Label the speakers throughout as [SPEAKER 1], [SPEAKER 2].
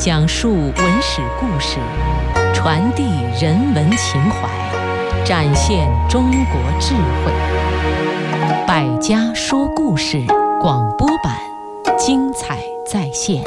[SPEAKER 1] 讲述文史故事，传递人文情怀，展现中国智慧。百家说故事广播版，精彩再现。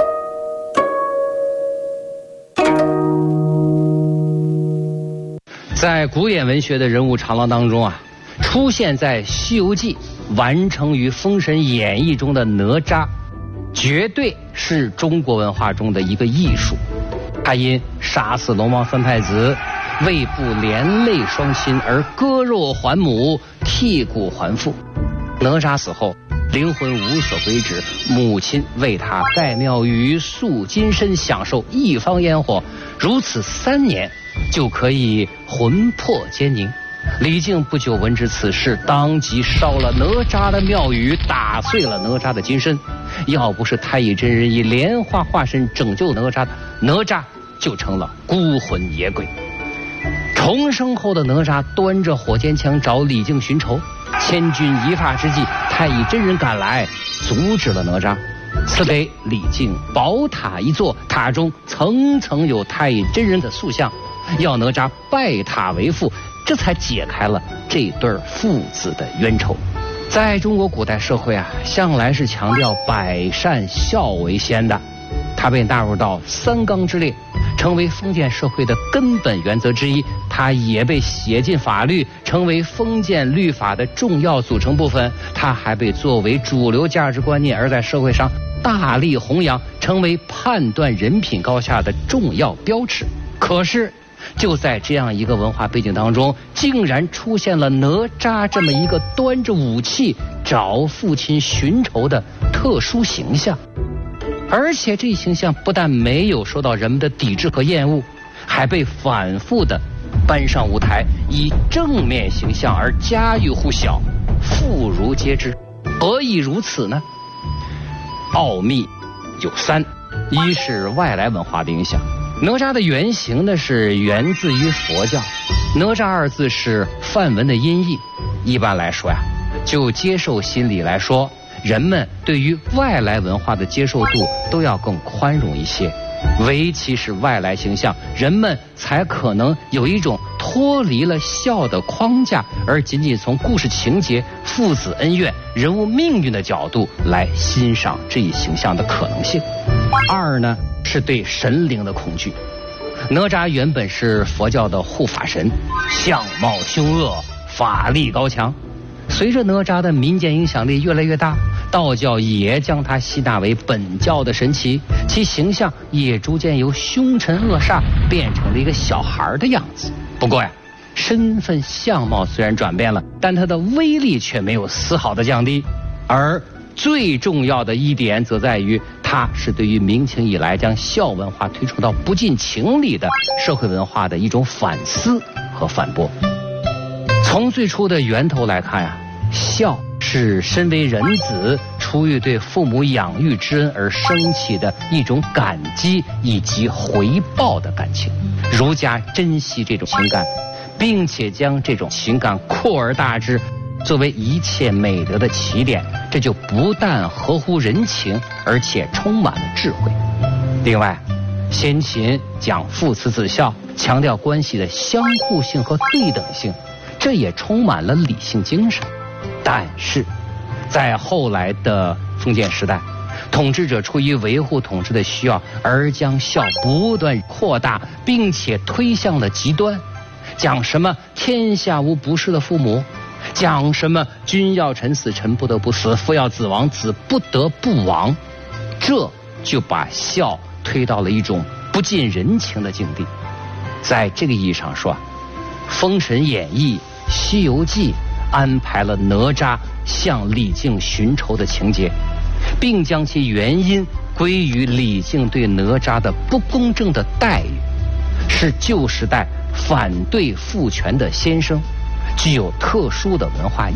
[SPEAKER 2] 在古典文学的人物长廊当中出现在《西游记》完成于《封神演义》中的哪吒，绝对是中国文化中的一个艺术。他因杀死龙王三太子，为不连累双亲而割肉还母，剔骨还父。哪吒死后灵魂无所归止，母亲为他盖庙宇、塑金身，享受一方烟火，如此3年就可以魂魄坚宁。李靖不久闻知此事，当即烧了哪吒的庙宇，打碎了哪吒的金身。要不是太乙真人以莲花化身拯救哪吒，哪吒就成了孤魂野鬼。重生后的哪吒端着火尖枪找李靖寻仇，千钧一发之际，太乙真人赶来阻止了哪吒，赐给李靖宝塔一座，塔中层层有太乙真人的塑像，要哪吒拜塔为父，这才解开了这对父子的冤仇。在中国古代社会向来是强调百善孝为先的，它被纳入到3纲之列，成为封建社会的根本原则之一。它也被写进法律，成为封建律法的重要组成部分。它还被作为主流价值观念而在社会上大力弘扬，成为判断人品高下的重要标尺。可是就在这样一个文化背景当中，竟然出现了哪吒这么一个端着武器找父亲寻仇的特殊形象。而且这一形象不但没有受到人们的抵制和厌恶，还被反复的搬上舞台，以正面形象而家喻户晓，妇孺皆知。何以如此呢？奥秘有3，一是外来文化的影响。哪吒的原型呢是源自于佛教，哪吒2字是梵文的音译。一般来说就接受心理来说，人们对于外来文化的接受度都要更宽容一些，唯其是外来形象，人们才可能有一种脱离了孝的框架，而仅仅从故事情节、父子恩怨、人物命运的角度来欣赏这一形象的可能性。2呢是对神灵的恐惧。哪吒原本是佛教的护法神，相貌凶恶，法力高强。随着哪吒的民间影响力越来越大，道教也将他吸纳为本教的神祇，其形象也逐渐由凶神恶煞变成了一个小孩的样子。不过身份相貌虽然转变了，但他的威力却没有丝毫的降低。而最重要的一点则在于，它是对于明清以来将孝文化推崇到不近情理的社会文化的一种反思和反驳。从最初的源头来看孝是身为人子出于对父母养育之恩而升起的一种感激以及回报的感情。儒家珍惜这种情感，并且将这种情感扩而大之，作为一切美德的起点，这就不但合乎人情，而且充满了智慧。另外，先秦讲父慈子孝，强调关系的相互性和对等性，这也充满了理性精神。但是在后来的封建时代，统治者出于维护统治的需要，而将孝不断扩大，并且推向了极端，讲什么天下无不是的父母，讲什么君要臣死，臣不得不死，父要子亡，子不得不亡。这就把孝推到了一种不近人情的境地。在这个意义上说，《封神演义》《西游记》安排了哪吒向李靖寻仇的情节，并将其原因归于李靖对哪吒的不公正的待遇，是旧时代反对父权的先声，具有特殊的文化意义。